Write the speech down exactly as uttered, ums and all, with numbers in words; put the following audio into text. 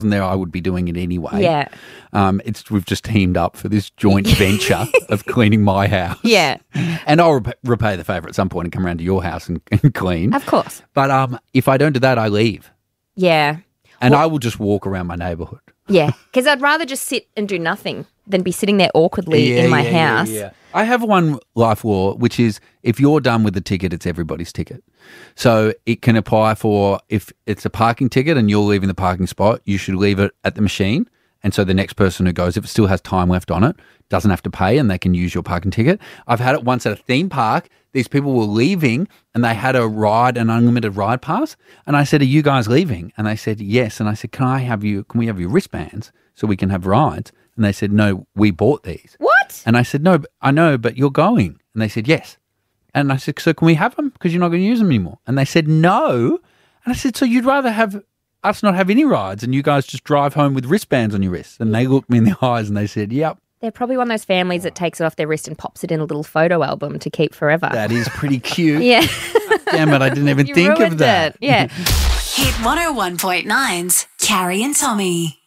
there, I would be doing it anyway. Yeah. Um, it's we've just teamed up for this joint venture of cleaning my house. Yeah. And I'll rep- repay the favour at some point and come around to your house and, and clean. Of course. But um, if I don't do that, I leave. Yeah. And Well- I will just walk around my neighbourhood. Yeah. Because I'd rather just sit and do nothing than be sitting there awkwardly in my yeah, house. Yeah, yeah. I have one life law, which is if you're done with the ticket, it's everybody's ticket. So it can apply for if it's a parking ticket and you're leaving the parking spot, you should leave it at the machine. And so the next person who goes, if it still has time left on it, doesn't have to pay and they can use your parking ticket. I've had it once at a theme park. These people were leaving and they had a ride, an unlimited ride pass. And I said, are you guys leaving? And they said, yes. And I said, can I have you, can we have your wristbands so we can have rides? And they said, no, we bought these. What? And I said, no, but I know, but you're going. And they said, yes. And I said, so can we have them? Because you're not going to use them anymore. And they said, no. And I said, so you'd rather have us not have any rides and you guys just drive home with wristbands on your wrists? And they looked me in the eyes and they said, yep. They're probably one of those families that takes it off their wrist and pops it in a little photo album to keep forever. That is pretty cute. Yeah. Damn it, I didn't even You think of ruined that. it. Yeah. Hit one oh one point nine's Carrie and Tommy.